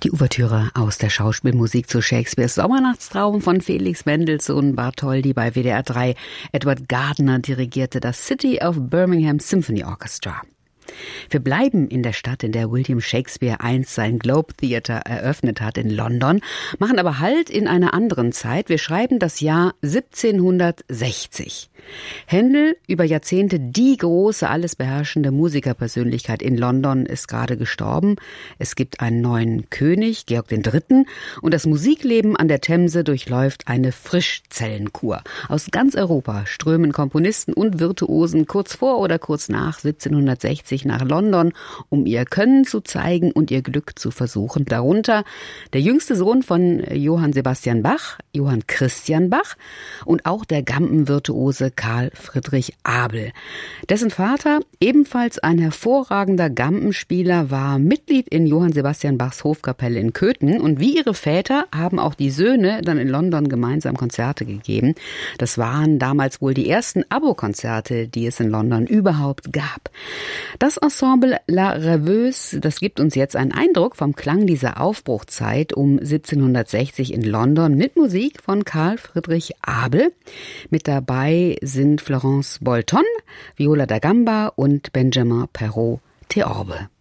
Die Ouvertüre aus der Schauspielmusik zu Shakespeares Sommernachtstraum von Felix Mendelssohn Bartholdy bei WDR 3. Edward Gardner dirigierte das City of Birmingham Symphony Orchestra. Wir bleiben in der Stadt, in der William Shakespeare einst sein Globe Theatre eröffnet hat, in London, machen aber Halt in einer anderen Zeit. Wir schreiben das Jahr 1760. Händel, über Jahrzehnte die große, alles beherrschende Musikerpersönlichkeit in London, ist gerade gestorben. Es gibt einen neuen König, Georg III., und das Musikleben an der Themse durchläuft eine Frischzellenkur. Aus ganz Europa strömen Komponisten und Virtuosen kurz vor oder kurz nach 1760 nach London, um ihr Können zu zeigen und ihr Glück zu versuchen. Darunter der jüngste Sohn von Johann Sebastian Bach, Johann Christian Bach, und auch der Gampenvirtuose Karl Friedrich Abel. Dessen Vater, ebenfalls ein hervorragender Gampenspieler, war Mitglied in Johann Sebastian Bachs Hofkapelle in Köthen, und wie ihre Väter haben auch die Söhne dann in London gemeinsam Konzerte gegeben. Das waren damals wohl die ersten Abo-Konzerte, die es in London überhaupt gab. Das Ensemble La Rêveuse, das gibt uns jetzt einen Eindruck vom Klang dieser Aufbruchzeit um 1760 in London mit Musik von Karl Friedrich Abel. Mit dabei sind Florence Bolton, Viola da Gamba und Benjamin Perrault Theorbe.